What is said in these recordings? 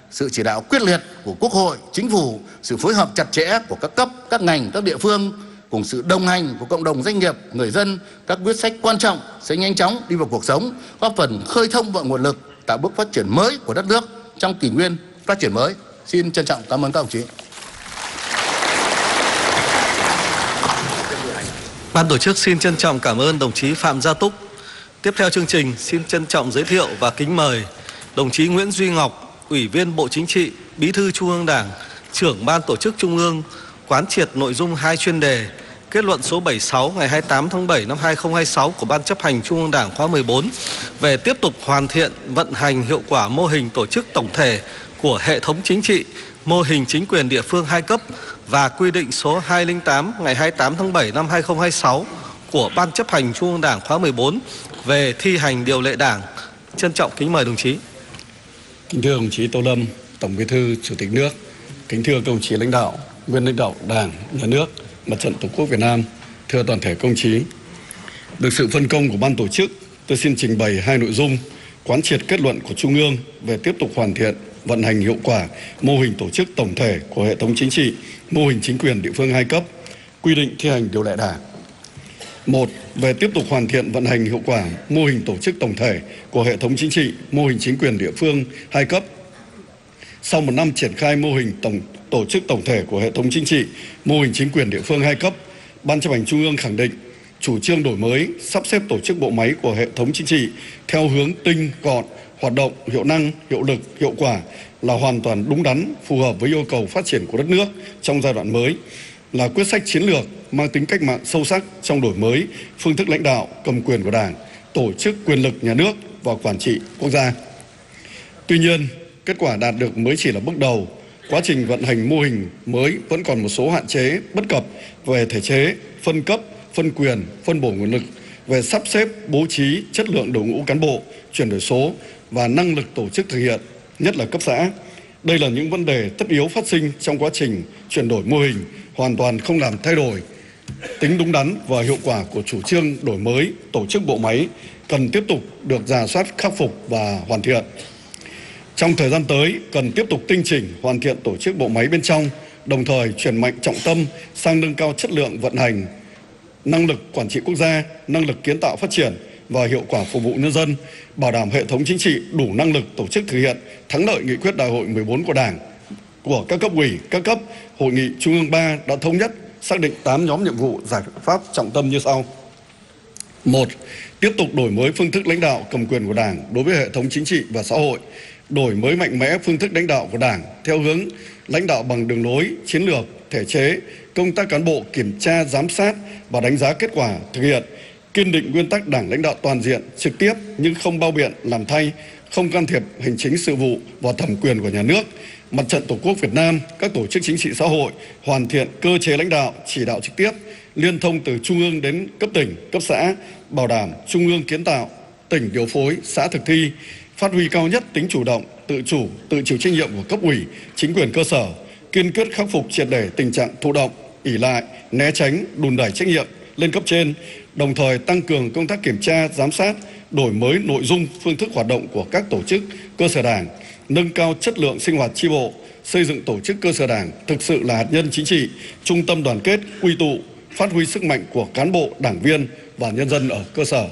sự chỉ đạo quyết liệt của Quốc hội, Chính phủ, sự phối hợp chặt chẽ của các cấp, các ngành, các địa phương, cùng sự đồng hành của cộng đồng doanh nghiệp, người dân, các quyết sách quan trọng sẽ nhanh chóng đi vào cuộc sống, góp phần khơi thông mọi nguồn lực, tạo bước phát triển mới của đất nước trong kỷ nguyên phát triển mới. Xin trân trọng cảm ơn các đồng chí. Ban tổ chức xin trân trọng cảm ơn đồng chí Phạm Gia Túc. Tiếp theo chương trình, xin trân trọng giới thiệu và kính mời đồng chí Nguyễn Duy Ngọc, Ủy viên Bộ Chính trị, Bí thư Trung ương Đảng, Trưởng Ban Tổ chức Trung ương, quán triệt nội dung 2 chuyên đề kết luận số 76 ngày 28 tháng 7 năm 2026 của Ban chấp hành Trung ương Đảng khóa 14 về tiếp tục hoàn thiện vận hành hiệu quả mô hình tổ chức tổng thể của hệ thống chính trị, mô hình chính quyền địa phương 2 cấp và quy định số 208 ngày 28 tháng 7 năm 2026 của Ban chấp hành Trung ương Đảng khóa 14 về thi hành điều lệ Đảng. Trân trọng kính mời đồng chí. Kính thưa đồng chí Tô Lâm, Tổng Bí thư, Chủ tịch nước. Kính thưa các đồng chí lãnh đạo, nguyên lãnh đạo Đảng, Nhà nước, Mặt trận Tổ quốc Việt Nam. Thưa toàn thể công chí, được sự phân công của ban tổ chức, tôi xin trình bày 2 nội dung quán triệt kết luận của Trung ương về tiếp tục hoàn thiện vận hành hiệu quả mô hình tổ chức tổng thể của hệ thống chính trị, mô hình chính quyền địa phương 2 cấp, quy định thi hành điều lệ Đảng. 1. Về tiếp tục hoàn thiện vận hành hiệu quả mô hình tổ chức tổng thể của hệ thống chính trị, mô hình chính quyền địa phương 2 cấp. Sau 1 năm triển khai mô hình tổ chức tổng thể của hệ thống chính trị, mô hình chính quyền địa phương 2 cấp, Ban chấp hành Trung ương khẳng định chủ trương đổi mới, sắp xếp tổ chức bộ máy của hệ thống chính trị theo hướng tinh, gọn, hoạt động, hiệu năng, hiệu lực, hiệu quả là hoàn toàn đúng đắn, phù hợp với yêu cầu phát triển của đất nước trong giai đoạn mới, là quyết sách chiến lược mang tính cách mạng sâu sắc trong đổi mới phương thức lãnh đạo, cầm quyền của Đảng, tổ chức quyền lực nhà nước và quản trị quốc gia. Tuy nhiên, kết quả đạt được mới chỉ là bước đầu. Quá trình vận hành mô hình mới vẫn còn một số hạn chế, bất cập về thể chế, phân cấp, phân quyền, phân bổ nguồn lực, về sắp xếp, bố trí, chất lượng đội ngũ cán bộ, chuyển đổi số và năng lực tổ chức thực hiện, nhất là cấp xã. Đây là những vấn đề tất yếu phát sinh trong quá trình chuyển đổi mô hình, hoàn toàn không làm thay đổi tính đúng đắn và hiệu quả của chủ trương đổi mới tổ chức bộ máy, cần tiếp tục được rà soát, khắc phục và hoàn thiện. Trong thời gian tới, cần tiếp tục tinh chỉnh, hoàn thiện tổ chức bộ máy bên trong, đồng thời chuyển mạnh trọng tâm sang nâng cao chất lượng vận hành, năng lực quản trị quốc gia, năng lực kiến tạo phát triển và hiệu quả phục vụ nhân dân, bảo đảm hệ thống chính trị đủ năng lực tổ chức thực hiện thắng lợi nghị quyết Đại hội 14 của Đảng, của các cấp ủy, các cấp. Hội nghị Trung ương 3 đã thống nhất xác định 8 nhóm nhiệm vụ giải pháp trọng tâm như sau. 1. Tiếp tục đổi mới phương thức lãnh đạo cầm quyền của Đảng đối với hệ thống chính trị và xã hội, đổi mới mạnh mẽ phương thức lãnh đạo của Đảng theo hướng lãnh đạo bằng đường lối, chiến lược, thể chế, công tác cán bộ kiểm tra, giám sát và đánh giá kết quả thực hiện, kiên định nguyên tắc Đảng lãnh đạo toàn diện, trực tiếp nhưng không bao biện, làm thay, không can thiệp hành chính sự vụ vào thẩm quyền của nhà nước. Mặt trận Tổ quốc Việt Nam, các tổ chức chính trị xã hội hoàn thiện cơ chế lãnh đạo, chỉ đạo trực tiếp, liên thông từ trung ương đến cấp tỉnh, cấp xã, bảo đảm trung ương kiến tạo, tỉnh điều phối, xã thực thi, phát huy cao nhất tính chủ động, tự chủ, tự chịu trách nhiệm của cấp ủy, chính quyền cơ sở, kiên quyết khắc phục triệt để tình trạng thụ động, ỷ lại, né tránh, đùn đẩy trách nhiệm lên cấp trên, đồng thời tăng cường công tác kiểm tra, giám sát, đổi mới nội dung, phương thức hoạt động của các tổ chức, cơ sở Đảng, nâng cao chất lượng sinh hoạt chi bộ, xây dựng tổ chức cơ sở Đảng thực sự là hạt nhân chính trị, trung tâm đoàn kết, quy tụ, phát huy sức mạnh của cán bộ, đảng viên và nhân dân ở cơ sở.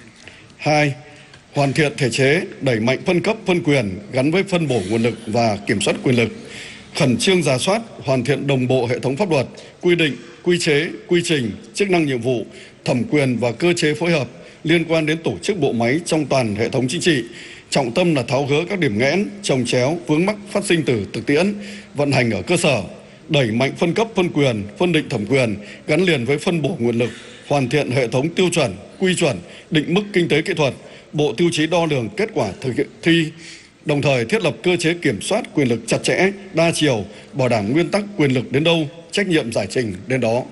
2. Hoàn thiện thể chế, đẩy mạnh phân cấp, phân quyền gắn với phân bổ nguồn lực và kiểm soát quyền lực, khẩn trương rà soát, hoàn thiện đồng bộ hệ thống pháp luật, quy định, quy chế, quy trình, chức năng nhiệm vụ, thẩm quyền và cơ chế phối hợp liên quan đến tổ chức bộ máy trong toàn hệ thống chính trị. Trọng tâm là tháo gỡ các điểm nghẽn, chồng chéo, vướng mắc phát sinh từ thực tiễn, vận hành ở cơ sở, đẩy mạnh phân cấp, phân quyền, phân định thẩm quyền gắn liền với phân bổ nguồn lực, hoàn thiện hệ thống tiêu chuẩn, quy chuẩn, định mức kinh tế kỹ thuật, bộ tiêu chí đo lường kết quả thực hiện thi, đồng thời thiết lập cơ chế kiểm soát quyền lực chặt chẽ, đa chiều, bảo đảm nguyên tắc quyền lực đến đâu, trách nhiệm giải trình đến đó.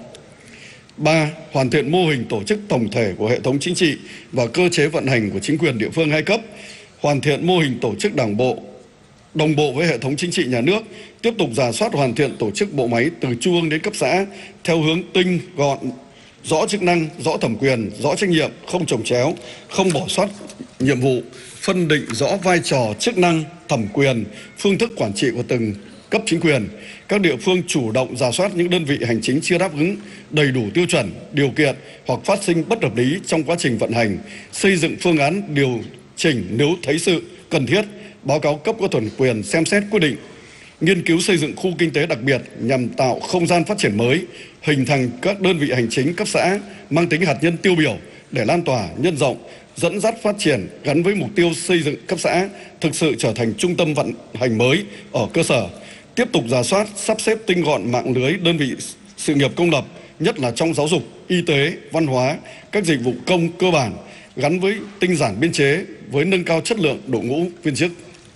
3. Hoàn thiện mô hình tổ chức tổng thể của hệ thống chính trị và cơ chế vận hành của chính quyền địa phương 2 cấp, hoàn thiện mô hình tổ chức đảng bộ đồng bộ với hệ thống chính trị nhà nước, tiếp tục rà soát hoàn thiện tổ chức bộ máy từ trung ương đến cấp xã theo hướng tinh, gọn, rõ chức năng, rõ thẩm quyền, rõ trách nhiệm, không chồng chéo, không bỏ sót nhiệm vụ, phân định rõ vai trò, chức năng, thẩm quyền, phương thức quản trị của từng cấp chính quyền. Các địa phương chủ động rà soát những đơn vị hành chính chưa đáp ứng đầy đủ tiêu chuẩn, điều kiện hoặc phát sinh bất hợp lý trong quá trình vận hành, xây dựng phương án điều chỉnh nếu thấy sự cần thiết, báo cáo cấp có thẩm quyền xem xét quyết định. Nghiên cứu xây dựng khu kinh tế đặc biệt nhằm tạo không gian phát triển mới, hình thành các đơn vị hành chính cấp xã mang tính hạt nhân tiêu biểu để lan tỏa, nhân rộng, dẫn dắt phát triển gắn với mục tiêu xây dựng cấp xã thực sự trở thành trung tâm vận hành mới ở cơ sở. Tiếp tục rà soát, sắp xếp tinh gọn mạng lưới đơn vị sự nghiệp công lập, nhất là trong giáo dục, y tế, văn hóa, các dịch vụ công cơ bản, gắn với tinh giản biên chế với nâng cao chất lượng đội ngũ viên chức.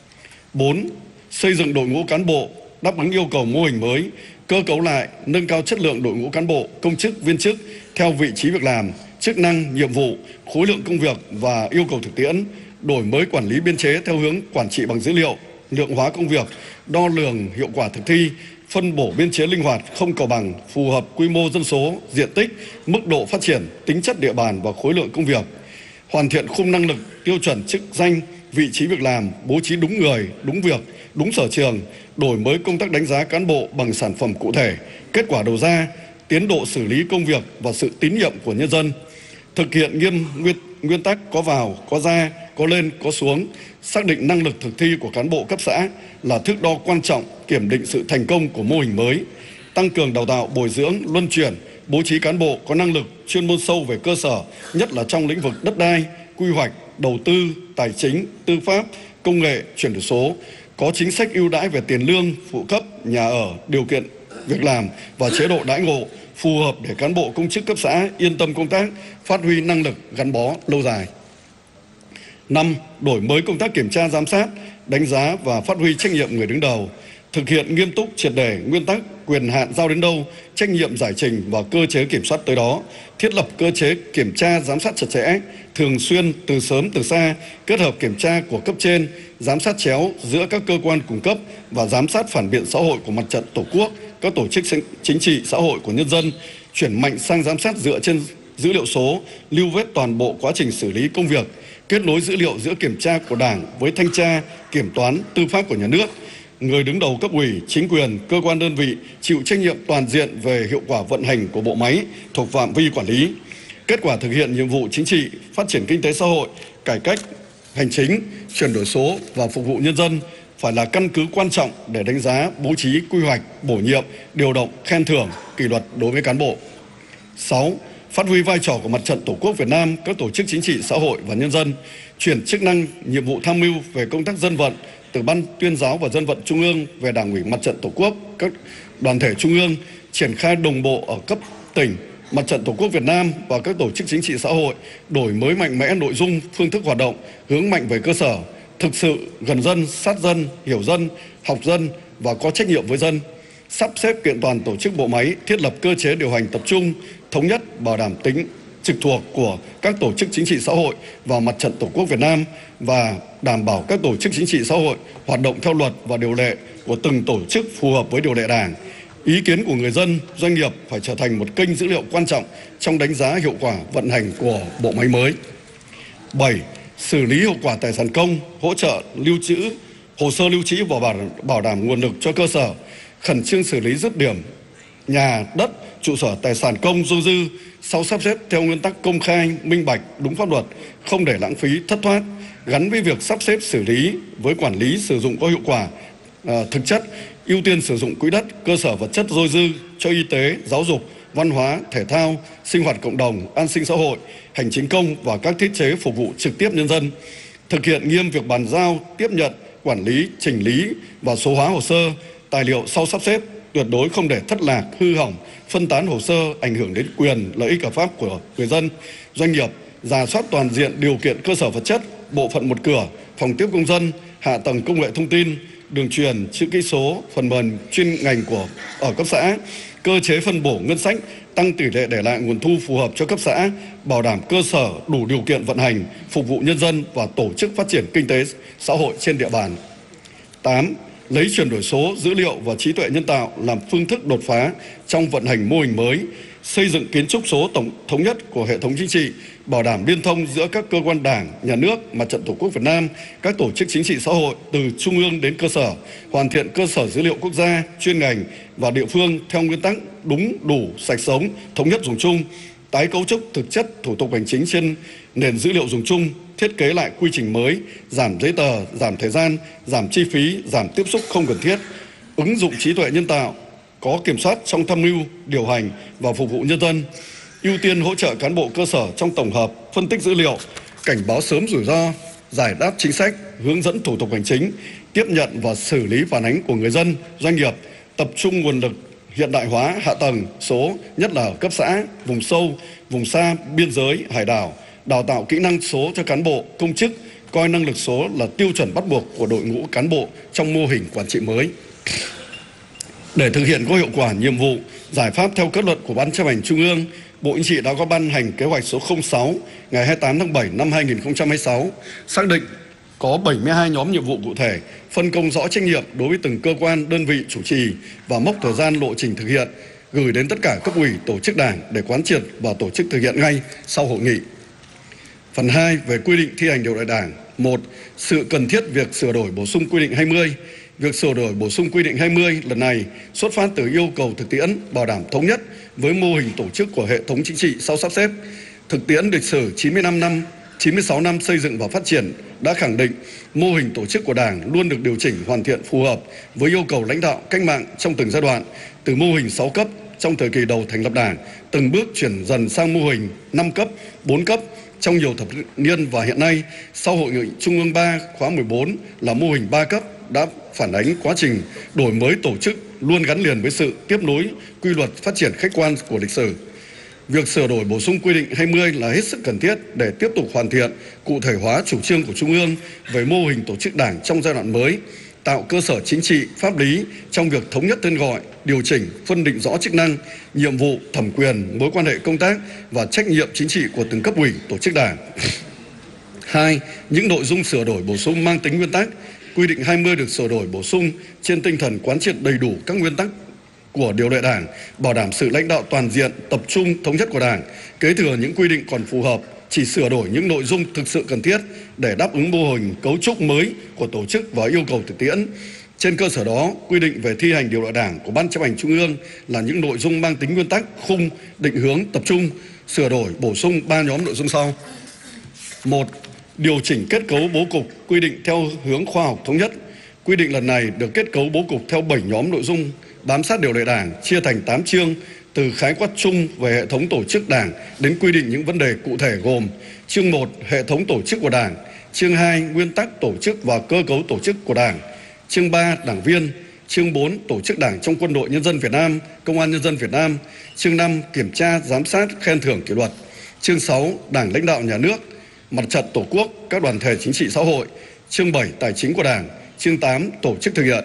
4. Xây dựng đội ngũ cán bộ đáp ứng yêu cầu mô hình mới, cơ cấu lại, nâng cao chất lượng đội ngũ cán bộ, công chức, viên chức theo vị trí việc làm, chức năng, nhiệm vụ, khối lượng công việc và yêu cầu thực tiễn, đổi mới quản lý biên chế theo hướng quản trị bằng dữ liệu, lượng hóa công việc, đo lường hiệu quả thực thi, phân bổ biên chế linh hoạt, không cân bằng, phù hợp quy mô dân số, diện tích, mức độ phát triển, tính chất địa bàn và khối lượng công việc. Hoàn thiện khung năng lực, tiêu chuẩn chức danh, vị trí việc làm, bố trí đúng người, đúng việc, đúng sở trường, đổi mới công tác đánh giá cán bộ bằng sản phẩm cụ thể, kết quả đầu ra, tiến độ xử lý công việc và sự tín nhiệm của nhân dân. Thực hiện nghiêm nguyên tắc có vào, có ra, có lên, có xuống, xác định năng lực thực thi của cán bộ cấp xã là thước đo quan trọng kiểm định sự thành công của mô hình mới. Tăng cường đào tạo, bồi dưỡng, luân chuyển, bố trí cán bộ có năng lực, chuyên môn sâu về cơ sở, nhất là trong lĩnh vực đất đai, quy hoạch, đầu tư, tài chính, tư pháp, công nghệ, chuyển đổi số, có chính sách ưu đãi về tiền lương, phụ cấp, nhà ở, điều kiện việc làm và chế độ đãi ngộ phù hợp để cán bộ công chức cấp xã yên tâm công tác, phát huy năng lực gắn bó lâu dài. 5. Đổi mới công tác kiểm tra giám sát, đánh giá và phát huy trách nhiệm người đứng đầu, thực hiện nghiêm túc triệt để nguyên tắc quyền hạn giao đến đâu, trách nhiệm giải trình và cơ chế kiểm soát tới đó, thiết lập cơ chế kiểm tra giám sát chặt chẽ, thường xuyên từ sớm từ xa, kết hợp kiểm tra của cấp trên, giám sát chéo giữa các cơ quan cung cấp và giám sát phản biện xã hội của mặt trận Tổ quốc, các tổ chức chính trị xã hội của nhân dân, chuyển mạnh sang giám sát dựa trên dữ liệu số, lưu vết toàn bộ quá trình xử lý công việc, kết nối dữ liệu giữa kiểm tra của Đảng với thanh tra, kiểm toán, tư pháp của nhà nước. Người đứng đầu cấp ủy, chính quyền, cơ quan đơn vị chịu trách nhiệm toàn diện về hiệu quả vận hành của bộ máy thuộc phạm vi quản lý. Kết quả thực hiện nhiệm vụ chính trị, phát triển kinh tế xã hội, cải cách hành chính, chuyển đổi số và phục vụ nhân dân phải là căn cứ quan trọng để đánh giá, bố trí, quy hoạch, bổ nhiệm, điều động, khen thưởng, kỷ luật đối với cán bộ. 6. Phát huy vai trò của Mặt trận Tổ quốc Việt Nam, các tổ chức chính trị xã hội và nhân dân, chuyển chức năng, nhiệm vụ tham mưu về công tác dân vận từ Ban Tuyên giáo và Dân vận Trung ương về Đảng ủy Mặt trận Tổ quốc, các đoàn thể trung ương, triển khai đồng bộ ở cấp tỉnh, Mặt trận Tổ quốc Việt Nam và các tổ chức chính trị xã hội, đổi mới mạnh mẽ nội dung, phương thức hoạt động, hướng mạnh về cơ sở, thực sự gần dân, sát dân, hiểu dân, học dân và có trách nhiệm với dân. Sắp xếp kiện toàn tổ chức bộ máy, thiết lập cơ chế điều hành tập trung, thống nhất, bảo đảm tính trực thuộc của các tổ chức chính trị xã hội vào Mặt trận Tổ quốc Việt Nam và đảm bảo các tổ chức chính trị xã hội hoạt động theo luật và điều lệ của từng tổ chức phù hợp với điều lệ Đảng. Ý kiến của người dân, doanh nghiệp phải trở thành một kênh dữ liệu quan trọng trong đánh giá hiệu quả vận hành của bộ máy mới. 7. Xử lý hiệu quả tài sản công, hỗ trợ lưu trữ, hồ sơ lưu trữ và bảo đảm nguồn lực cho cơ sở, khẩn trương xử lý dứt điểm nhà, đất, trụ sở tài sản công dôi dư sau sắp xếp theo nguyên tắc công khai, minh bạch, đúng pháp luật, không để lãng phí, thất thoát, gắn với việc sắp xếp xử lý với quản lý sử dụng có hiệu quả, thực chất, ưu tiên sử dụng quỹ đất, cơ sở vật chất dôi dư cho y tế, giáo dục, văn hóa, thể thao, sinh hoạt cộng đồng, an sinh xã hội, hành chính công và các thiết chế phục vụ trực tiếp nhân dân. Thực hiện nghiêm việc bàn giao, tiếp nhận, quản lý, chỉnh lý và số hóa hồ sơ, tài liệu sau sắp xếp, tuyệt đối không để thất lạc, hư hỏng, phân tán hồ sơ ảnh hưởng đến quyền, lợi ích hợp pháp của người dân, doanh nghiệp, rà soát toàn diện điều kiện cơ sở vật chất, bộ phận một cửa, phòng tiếp công dân, hạ tầng công nghệ thông tin, đường truyền, chữ ký số, phần mềm chuyên ngành ở cấp xã, cơ chế phân bổ ngân sách, tăng tỷ lệ để lại nguồn thu phù hợp cho cấp xã, bảo đảm cơ sở đủ điều kiện vận hành, phục vụ nhân dân và tổ chức phát triển kinh tế xã hội trên địa bàn. 8. Lấy chuyển đổi số, dữ liệu và trí tuệ nhân tạo làm phương thức đột phá trong vận hành mô hình mới, xây dựng kiến trúc số thống nhất của hệ thống chính trị, bảo đảm liên thông giữa các cơ quan Đảng, Nhà nước, Mặt trận Tổ quốc Việt Nam, các tổ chức chính trị xã hội từ trung ương đến cơ sở, hoàn thiện cơ sở dữ liệu quốc gia, chuyên ngành và địa phương theo nguyên tắc đúng, đủ, sạch sống, thống nhất dùng chung, tái cấu trúc thực chất thủ tục hành chính trên nền dữ liệu dùng chung, thiết kế lại quy trình mới, giảm giấy tờ, giảm thời gian, giảm chi phí, giảm tiếp xúc không cần thiết, ứng dụng trí tuệ nhân tạo, có kiểm soát trong tham mưu, điều hành và phục vụ nhân dân, ưu tiên hỗ trợ cán bộ cơ sở trong tổng hợp, phân tích dữ liệu, cảnh báo sớm rủi ro, giải đáp chính sách, hướng dẫn thủ tục hành chính, tiếp nhận và xử lý phản ánh của người dân, doanh nghiệp, tập trung nguồn lực hiện đại hóa hạ tầng số, nhất là ở cấp xã, vùng sâu, vùng xa, biên giới, hải đảo, đào tạo kỹ năng số cho cán bộ, công chức, coi năng lực số là tiêu chuẩn bắt buộc của đội ngũ cán bộ trong mô hình quản trị mới. Để thực hiện có hiệu quả nhiệm vụ, giải pháp theo kết luận của Ban Chấp hành Trung ương, Bộ Chính trị đã có ban hành kế hoạch số 06 ngày 28 tháng 7 năm 2026, xác định có 72 nhóm nhiệm vụ cụ thể, phân công rõ trách nhiệm đối với từng cơ quan, đơn vị chủ trì và mốc thời gian lộ trình thực hiện, gửi đến tất cả cấp ủy, tổ chức Đảng để quán triệt và tổ chức thực hiện ngay sau hội nghị. Phần 2 về quy định thi hành điều lệ Đảng. 1. Sự cần thiết việc sửa đổi bổ sung quy định 20. Việc sửa đổi bổ sung quy định 20 lần này xuất phát từ yêu cầu thực tiễn, bảo đảm thống nhất với mô hình tổ chức của hệ thống chính trị sau sắp xếp. Thực tiễn lịch sử 96 năm xây dựng và phát triển đã khẳng định mô hình tổ chức của Đảng luôn được điều chỉnh hoàn thiện phù hợp với yêu cầu lãnh đạo cách mạng trong từng giai đoạn, từ mô hình 6 cấp trong thời kỳ đầu thành lập Đảng, từng bước chuyển dần sang mô hình 5 cấp, 4 cấp trong nhiều thập niên, và hiện nay sau Hội nghị Trung ương 3 khóa 14 là mô hình 3 cấp đã phản ánh quá trình đổi mới tổ chức luôn gắn liền với sự tiếp nối quy luật phát triển khách quan của lịch sử. Việc sửa đổi bổ sung quy định 20 là hết sức cần thiết để tiếp tục hoàn thiện, cụ thể hóa chủ trương của Trung ương về mô hình tổ chức Đảng trong giai đoạn mới, tạo cơ sở chính trị, pháp lý trong việc thống nhất tên gọi, điều chỉnh, phân định rõ chức năng, nhiệm vụ, thẩm quyền, mối quan hệ công tác và trách nhiệm chính trị của từng cấp ủy, tổ chức Đảng. 2. Những nội dung sửa đổi bổ sung mang tính nguyên tắc. Quy định 20 được sửa đổi bổ sung trên tinh thần quán triệt đầy đủ các nguyên tắc của điều lệ Đảng, bảo đảm sự lãnh đạo toàn diện, tập trung, thống nhất của Đảng, kế thừa những quy định còn phù hợp, chỉ sửa đổi những nội dung thực sự cần thiết để đáp ứng mô hình cấu trúc mới của tổ chức và yêu cầu thực tiễn. Trên cơ sở đó, quy định về thi hành điều lệ Đảng của Ban Chấp hành Trung ương là những nội dung mang tính nguyên tắc, khung, định hướng, tập trung, sửa đổi, bổ sung 3 nhóm nội dung sau. 1. Điều chỉnh kết cấu bố cục quy định theo hướng khoa học thống nhất. Quy định lần này được kết cấu bố cục theo 7 nhóm nội dung, bám sát điều lệ Đảng, chia thành 8 chương, từ khái quát chung về hệ thống tổ chức Đảng đến quy định những vấn đề cụ thể gồm: chương 1, hệ thống tổ chức của Đảng; chương 2, nguyên tắc tổ chức và cơ cấu tổ chức của Đảng; chương 3, đảng viên; chương 4, tổ chức Đảng trong Quân đội Nhân dân Việt Nam, Công an Nhân dân Việt Nam; chương 5, kiểm tra, giám sát, khen thưởng kỷ luật; chương 6, Đảng lãnh đạo nhà nước, Mặt trận Tổ quốc, các đoàn thể chính trị xã hội; chương 7, tài chính của Đảng; chương 8, tổ chức thực hiện.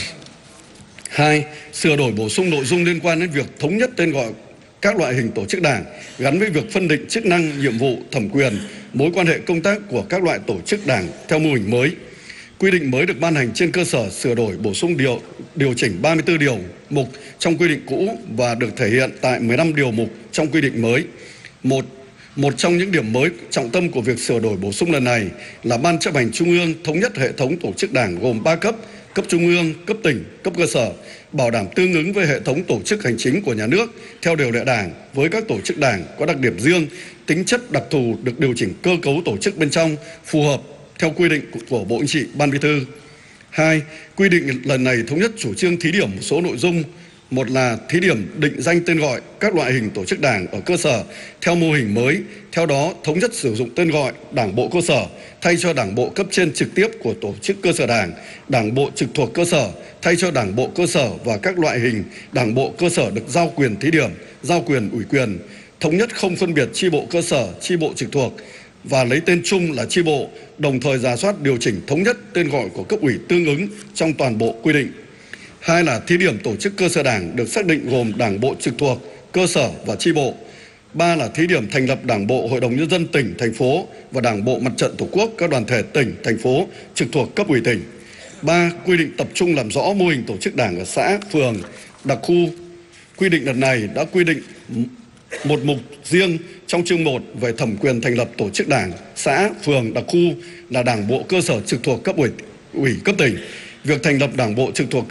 2. Sửa đổi bổ sung nội dung liên quan đến việc thống nhất tên gọi các loại hình tổ chức Đảng gắn với việc phân định chức năng, nhiệm vụ, thẩm quyền, mối quan hệ công tác của các loại tổ chức Đảng theo mô hình mới. Quy định mới được ban hành trên cơ sở sửa đổi bổ sung điều chỉnh 34 điều mục trong quy định cũ và được thể hiện tại 15 điều mục trong quy định mới. Một trong những điểm mới trọng tâm của việc sửa đổi bổ sung lần này là Ban Chấp hành Trung ương thống nhất hệ thống tổ chức Đảng gồm 3 cấp: cấp trung ương, cấp tỉnh, cấp cơ sở, bảo đảm tương ứng với hệ thống tổ chức hành chính của nhà nước theo điều lệ Đảng với các tổ chức Đảng có đặc điểm riêng, tính chất đặc thù, được điều chỉnh cơ cấu tổ chức bên trong phù hợp theo quy định của Bộ Chính trị, Ban Bí thư. 2. Quy định lần này thống nhất chủ trương thí điểm một số nội dung. Một là thí điểm định danh tên gọi các loại hình tổ chức Đảng ở cơ sở theo mô hình mới, theo đó thống nhất sử dụng tên gọi Đảng bộ cơ sở thay cho Đảng bộ cấp trên trực tiếp của tổ chức cơ sở Đảng, Đảng bộ trực thuộc cơ sở thay cho Đảng bộ cơ sở và các loại hình Đảng bộ cơ sở được giao quyền thí điểm, giao quyền ủy quyền, thống nhất không phân biệt chi bộ cơ sở, chi bộ trực thuộc và lấy tên chung là chi bộ, đồng thời rà soát điều chỉnh thống nhất tên gọi của cấp ủy tương ứng trong toàn bộ quy định. 2 là thí điểm tổ chức cơ sở Đảng được xác định gồm Đảng bộ trực thuộc, cơ sở và chi bộ. 3 là thí điểm thành lập Đảng bộ Hội đồng Nhân dân tỉnh, thành phố và Đảng bộ Mặt trận Tổ quốc các đoàn thể tỉnh, thành phố trực thuộc cấp ủy tỉnh. 3. Quy định tập trung làm rõ mô hình tổ chức Đảng ở xã, phường, đặc khu. Quy định lần này đã quy định một mục riêng trong chương 1 về thẩm quyền thành lập tổ chức đảng, xã, phường, đặc khu là đảng bộ cơ sở trực thuộc cấp ủy cấp tỉnh. Việc thành lập đảng bộ trực thuộc